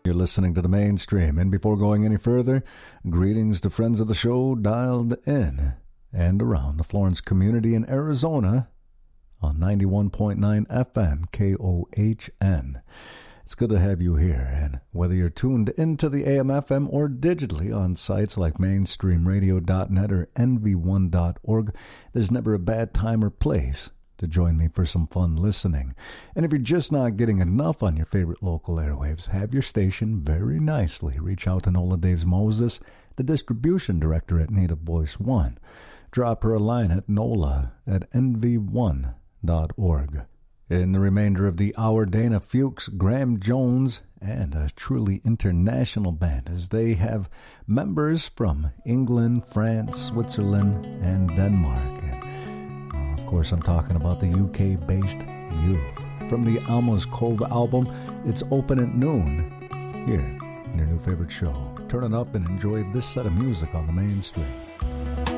You're listening to The Mainstream, and before going any further, greetings to friends of the show dialed in and around the Florence community in Arizona on 91.9 FM KOHN. It's good to have you here, and whether you're tuned into the AM/FM or digitally on sites like mainstreamradio.net or nv1.org, there's never a bad time or place to join me for some fun listening. And if you're just not getting enough on your favorite local airwaves, have your station very nicely reach out to Nola Daves Moses, the distribution director at Native Voice One. Drop her a line at nola@nv1.org. In the remainder of the hour, Dana Fuchs, Graham Jones, and a truly international band, as they have members from England, France, Switzerland, and Denmark. And of course, I'm talking about the UK-based Youth. From the Alma's Cove album, it's Open at Noon, here in your new favorite show. Turn it up and enjoy this set of music on the Mainstream.